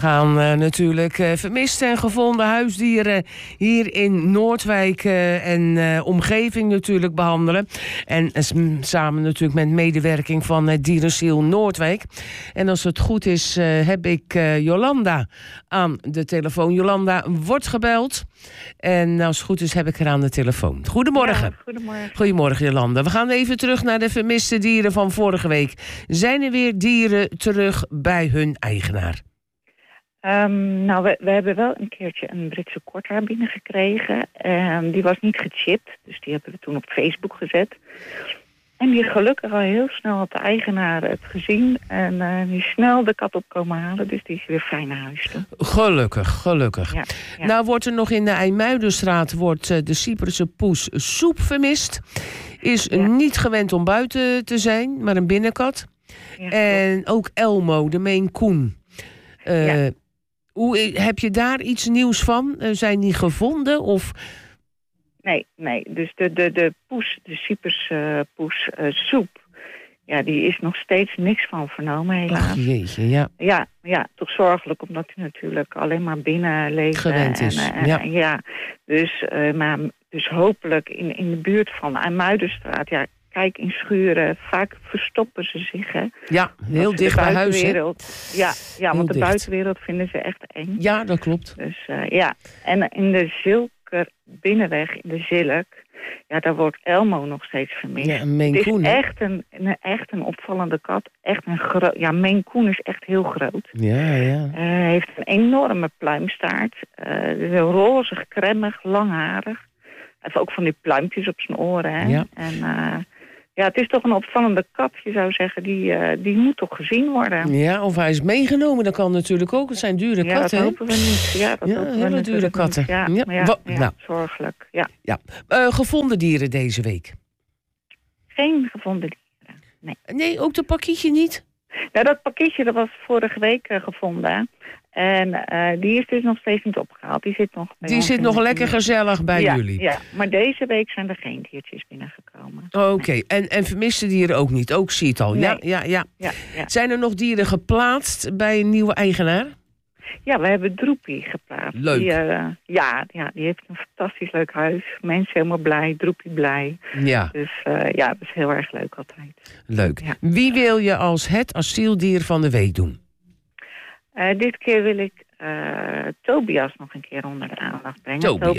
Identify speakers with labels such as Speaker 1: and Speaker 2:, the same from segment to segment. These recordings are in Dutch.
Speaker 1: gaan natuurlijk vermiste en gevonden huisdieren hier in Noordwijk en omgeving natuurlijk behandelen. En samen natuurlijk met medewerking van Dierenziel Noordwijk. En als het goed is heb ik Jolanda aan de telefoon. Jolanda wordt gebeld. En als het goed is heb ik haar aan de telefoon. Goedemorgen.
Speaker 2: Ja, goedemorgen.
Speaker 1: Goedemorgen Jolanda. We gaan even terug naar de vermiste dieren van vorige week. Zijn er weer dieren terug bij hun eigenaar?
Speaker 2: We hebben wel een keertje een Britse korthaar binnengekregen. Die was niet gechipt, dus die hebben we toen op Facebook gezet. En die gelukkig al heel snel had de eigenaar het gezien. En die is snel de kat op komen halen, dus die is weer fijn naar huis toe.
Speaker 1: Gelukkig.
Speaker 2: Ja.
Speaker 1: Nou wordt er nog in de IJmuidenstraat de Cyprese poes Soep vermist. Is niet gewend om buiten te zijn, maar een binnenkat. Ja, en ook Elmo, de Maine Coon. Heb je daar iets nieuws van? Zijn die gevonden? Of...
Speaker 2: Nee. Dus de poes, de Cyprese poes Soep, ja, die is nog steeds niks van vernomen helaas.
Speaker 1: Ach, jeetje, ja.
Speaker 2: Ja, toch zorgelijk, omdat hij natuurlijk alleen maar binnen leeft.
Speaker 1: Gewend is,
Speaker 2: Dus hopelijk in de buurt van de IJmuidenstraat, ja, kijk in schuren, vaak verstoppen ze zich, hè.
Speaker 1: Ja, heel dicht bij huis, hè.
Speaker 2: Ja, want de buitenwereld vinden ze echt eng.
Speaker 1: Ja, dat klopt.
Speaker 2: Dus en in de Zilker binnenweg, in de Zilk, ja, daar wordt Elmo nog steeds vermist.
Speaker 1: Ja, een Maine Coon,
Speaker 2: het is echt een opvallende kat. Echt een Maine Coon is echt heel groot.
Speaker 1: Ja.
Speaker 2: Hij heeft een enorme pluimstaart. Rozig, kremmig, langharig. Hij heeft ook van die pluimpjes op zijn oren, hè.
Speaker 1: Ja.
Speaker 2: En het is toch een opvallende kat, je zou zeggen. Die moet toch gezien worden.
Speaker 1: Ja, of hij is meegenomen, dat kan natuurlijk ook. Het zijn dure katten,
Speaker 2: dat hopen we niet. Ja, dat hopen we
Speaker 1: hele dure katten.
Speaker 2: Ja, zorgelijk. Ja.
Speaker 1: Gevonden dieren deze week?
Speaker 2: Geen gevonden dieren, nee.
Speaker 1: Nee, ook de pakketje niet?
Speaker 2: Nou, dat pakketje dat was vorige week gevonden. En die is dus nog steeds niet opgehaald. Die zit nog
Speaker 1: lekker gezellig bij jullie.
Speaker 2: Ja, maar deze week zijn er geen diertjes binnengekomen.
Speaker 1: Oké. En vermiste dieren ook niet? Ook zie je het al?
Speaker 2: Nee.
Speaker 1: Ja. Zijn er nog dieren geplaatst bij een nieuwe eigenaar?
Speaker 2: Ja, we hebben Droepie geplaatst.
Speaker 1: Leuk.
Speaker 2: Die heeft een fantastisch leuk huis. Mensen helemaal blij, Droepie blij.
Speaker 1: Ja.
Speaker 2: Dus dat is heel erg leuk altijd.
Speaker 1: Leuk.
Speaker 2: Ja.
Speaker 1: Wie wil je als het asieldier van de week doen?
Speaker 2: Dit keer wil ik Tobias nog een keer onder de aandacht brengen.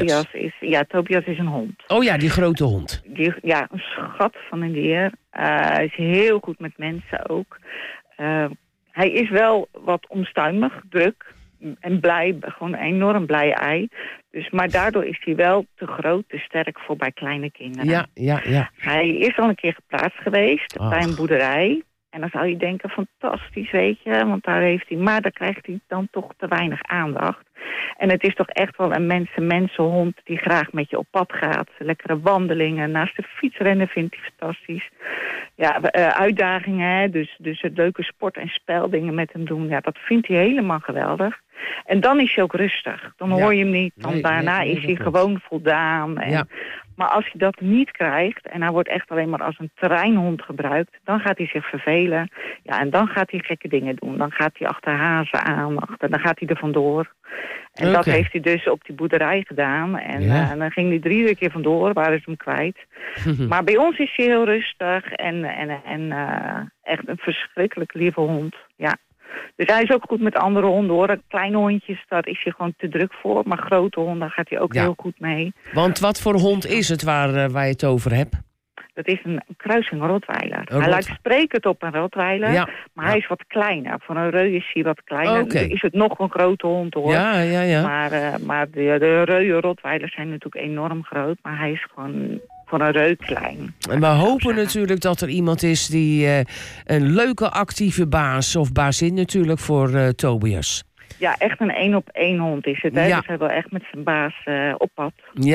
Speaker 2: Tobias is een hond.
Speaker 1: Oh ja, die grote hond.
Speaker 2: Een schat van een dier. Hij is heel goed met mensen ook. Hij is wel wat onstuimig, druk en blij, gewoon een enorm blij ei. Dus, maar daardoor is hij wel te groot, te sterk voor bij kleine kinderen.
Speaker 1: Ja.
Speaker 2: Hij is al een keer geplaatst geweest bij een boerderij. En dan zou je denken, fantastisch, weet je, want daar krijgt hij dan toch te weinig aandacht. En het is toch echt wel een mensenhond die graag met je op pad gaat. Lekkere wandelingen, naast de fiets rennen vindt hij fantastisch. Ja, uitdagingen, hè? Dus het leuke sport- en speldingen met hem doen, ja, dat vindt hij helemaal geweldig. En dan is hij ook rustig. Dan hoor je hem niet. Daarna is hij gewoon voldaan. Maar als hij dat niet krijgt en hij wordt echt alleen maar als een terreinhond gebruikt, dan gaat hij zich vervelen. Ja, en dan gaat hij gekke dingen doen. Dan gaat hij achter hazen aan, dan gaat hij er vandoor. En dat heeft hij dus op die boerderij gedaan. En dan ging hij 3 keer vandoor, waren ze hem kwijt. Maar bij ons is hij heel rustig en echt een verschrikkelijk lieve hond. Ja. Dus hij is ook goed met andere honden, hoor. Kleine hondjes, daar is hij gewoon te druk voor. Maar grote honden gaat hij ook heel goed mee.
Speaker 1: Want wat voor hond is het waar je het over hebt?
Speaker 2: Dat is een kruising Rottweiler. Hij lijkt sprekend op een Rottweiler, maar hij is wat kleiner. Voor een reu is hij wat kleiner. Dus is het nog een grote hond, hoor.
Speaker 1: Ja.
Speaker 2: Maar de reuwe Rottweilers zijn natuurlijk enorm groot. Maar hij is gewoon voor een reu klein.
Speaker 1: En we hopen natuurlijk dat er iemand is die een leuke actieve baas of bazin natuurlijk voor Tobias.
Speaker 2: Ja, echt een 1-op-1 hond is het. Hè? Dus hij wil echt met zijn baas op pad.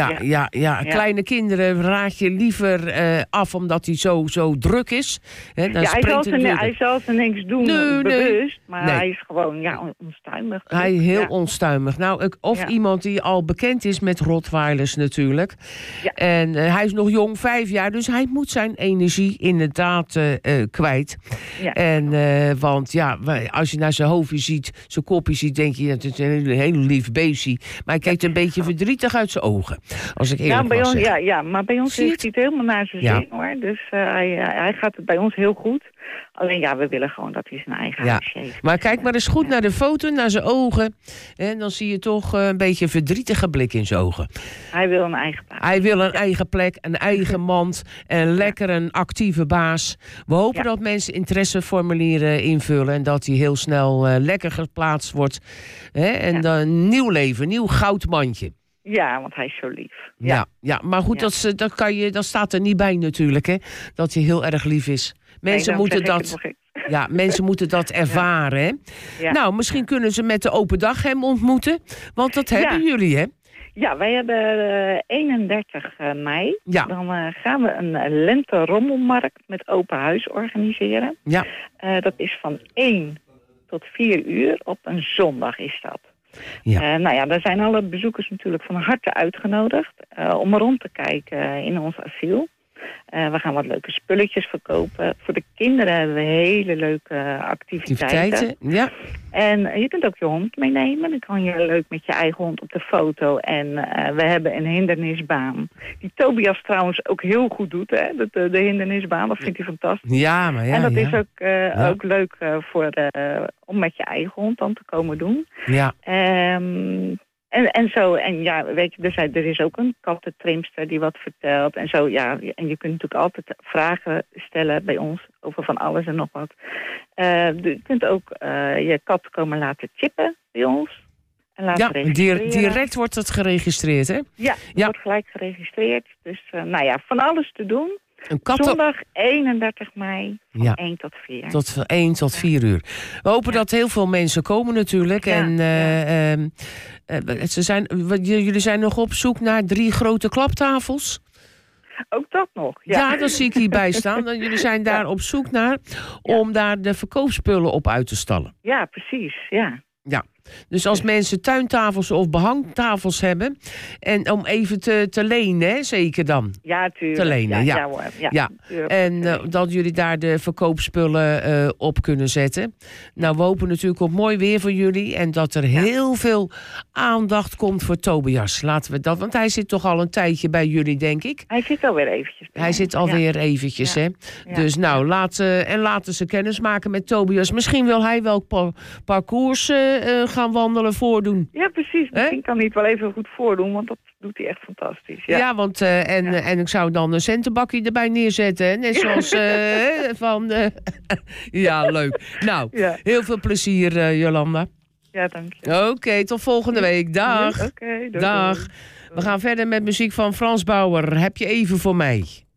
Speaker 1: Ja. Kleine kinderen raad je liever af omdat hij zo druk is. He,
Speaker 2: hij zal ze niks doen bewust. Maar hij is gewoon onstuimig.
Speaker 1: Hij is heel onstuimig. Nou, iemand die al bekend is met Rottweilers natuurlijk. Ja. En hij is nog jong, 5 jaar. Dus hij moet zijn energie inderdaad kwijt. Ja. En want als je naar zijn hoofdje ziet, zijn kopje ziet, ziet, denk je, het is een heel lief beestje. Maar hij kijkt een beetje verdrietig uit zijn ogen. Als ik eerlijk
Speaker 2: bij
Speaker 1: mag
Speaker 2: ons,
Speaker 1: zeggen.
Speaker 2: maar bij ons heeft hij het helemaal naar zijn
Speaker 1: Ja.
Speaker 2: zin, hoor. Dus hij gaat het bij ons heel goed. Alleen ja, we willen gewoon dat hij zijn eigen huisje heeft.
Speaker 1: Maar kijk maar eens goed naar de foto, naar zijn ogen. En dan zie je toch een beetje een verdrietige blik in zijn ogen.
Speaker 2: Hij wil een eigen plaats.
Speaker 1: Hij wil een eigen plek, een eigen mand en lekker een actieve baas. We hopen dat mensen interesseformulieren invullen en dat hij heel snel lekker geplaatst wordt. En dan een nieuw leven, een nieuw goudmandje.
Speaker 2: Ja, want hij is zo lief.
Speaker 1: Ja, maar goed, dat staat er niet bij natuurlijk, hè? Dat hij heel erg lief is. Mensen mensen moeten dat ervaren, hè?
Speaker 2: Ja.
Speaker 1: Nou, misschien kunnen ze met de open dag hem ontmoeten, want dat hebben jullie, hè?
Speaker 2: Ja, wij hebben 31 mei.
Speaker 1: Ja.
Speaker 2: Dan gaan we een lente-rommelmarkt met open huis organiseren.
Speaker 1: Ja.
Speaker 2: Dat is van 1 tot 4 uur. Op een zondag is dat.
Speaker 1: Ja.
Speaker 2: Daar zijn alle bezoekers natuurlijk van harte uitgenodigd om rond te kijken in ons asiel. We gaan wat leuke spulletjes verkopen. Voor de kinderen hebben we hele leuke activiteiten.
Speaker 1: Ja.
Speaker 2: En je kunt ook je hond meenemen. Dan kan je leuk met je eigen hond op de foto. En we hebben een hindernisbaan. Die Tobias trouwens ook heel goed doet, hè? De hindernisbaan, dat vindt hij fantastisch.
Speaker 1: Ja, maar
Speaker 2: en dat is ook leuk om met je eigen hond dan te komen doen.
Speaker 1: Ja.
Speaker 2: En weet je, er is ook een kattentrimster die wat vertelt. En zo, ja, en je kunt natuurlijk altijd vragen stellen bij ons over van alles en nog wat. Je kunt ook je kat komen laten chippen bij ons. En laten registreren.
Speaker 1: Direct wordt het geregistreerd, hè?
Speaker 2: Ja, het wordt gelijk geregistreerd. Dus van alles te doen. Zondag 31 mei van 1 tot 4.
Speaker 1: Tot 1 tot 4 uur. We hopen dat heel veel mensen komen natuurlijk.
Speaker 2: Ja,
Speaker 1: en jullie zijn nog op zoek naar 3 grote klaptafels.
Speaker 2: Ook dat nog.
Speaker 1: Ja, dat zie ik hierbij staan. Jullie zijn daar op zoek naar om daar de verkoopspullen op uit te stallen.
Speaker 2: Ja, precies. Ja.
Speaker 1: Dus als mensen tuintafels of behangtafels hebben, en om even te lenen, hè, zeker dan?
Speaker 2: Ja, tuurlijk.
Speaker 1: Te lenen, ja. En dat jullie daar de verkoopspullen op kunnen zetten. Nou, we hopen natuurlijk op mooi weer voor jullie en dat er heel veel aandacht komt voor Tobias. Laten we dat, want hij zit toch al een tijdje bij jullie, denk ik?
Speaker 2: Hij zit alweer eventjes.
Speaker 1: Hij zit alweer eventjes, hè? Ja. Dus nou, laten ze kennis maken met Tobias. Misschien wil hij wel parcours gaan wandelen voordoen.
Speaker 2: Ja, precies. Misschien kan hij het wel even goed voordoen, want dat doet hij echt fantastisch. Ja,
Speaker 1: want en ik zou dan een centenbakje erbij neerzetten. Hè? Net zoals ja, leuk. Nou, heel veel plezier, Jolanda.
Speaker 2: Ja, dank je.
Speaker 1: Oké, tot volgende week. Dag.
Speaker 2: Oké,
Speaker 1: dag. We gaan verder met muziek van Frans Bauer. Heb je even voor mij?